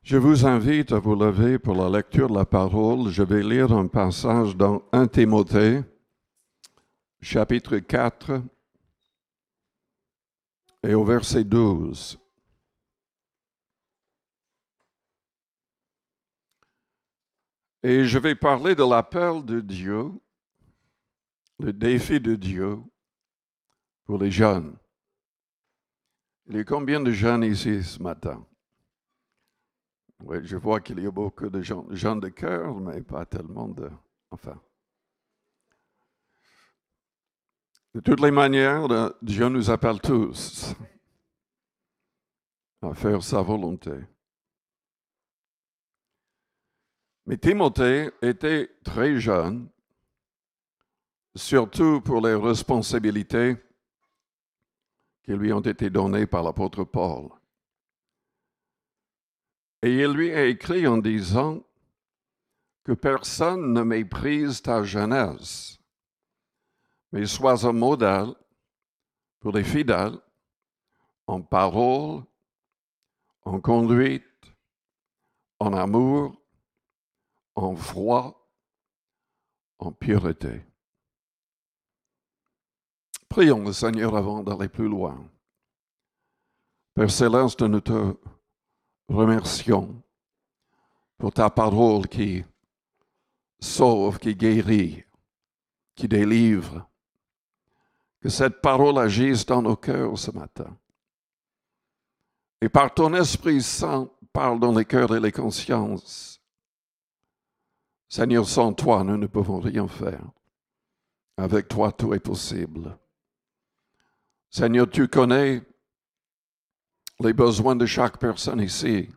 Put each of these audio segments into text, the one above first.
Je vous invite à vous lever pour la lecture de la parole. Je vais lire un passage dans 1 Timothée, chapitre 4, et au verset 12. Et je vais parler de l'appel de Dieu, le défi de Dieu pour les jeunes. Il y a combien de jeunes ici ce matin? Oui, je vois qu'il y a beaucoup de jeunes de cœur, mais pas tellement de... Enfin. De toutes les manières, Dieu nous appelle tous à faire sa volonté. Mais Timothée était très jeune, surtout pour les responsabilités qui lui ont été données par l'apôtre Paul. Et il lui a écrit en disant que personne ne méprise ta jeunesse, mais sois un modèle pour les fidèles en parole, en conduite, en amour, en foi, en pureté. Prions le Seigneur avant d'aller plus loin. Père Céleste, nous te remercions pour ta parole qui sauve, qui guérit, qui délivre. Que cette parole agisse dans nos cœurs ce matin. Et par ton Esprit Saint, parle dans les cœurs et les consciences. Seigneur, sans toi, nous ne pouvons rien faire. Avec toi, tout est possible. Seigneur, tu connais les besoins de chaque personne ici.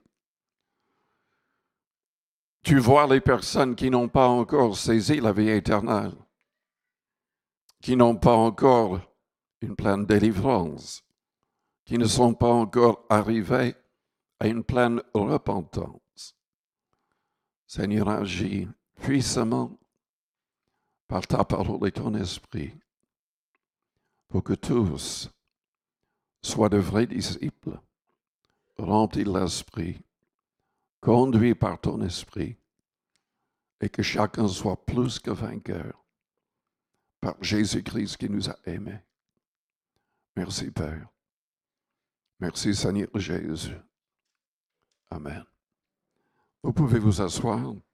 Tu vois les personnes qui n'ont pas encore saisi la vie éternelle, qui n'ont pas encore une pleine délivrance, qui ne sont pas encore arrivés à une pleine repentance. Seigneur, agis puissamment par ta parole et ton esprit pour que tous soient de vrais disciples, remplis de l'esprit, conduits par ton esprit, et que chacun soit plus que vainqueur par Jésus-Christ qui nous a aimés. Merci, Père. Merci, Seigneur Jésus. Amen. Vous pouvez vous asseoir.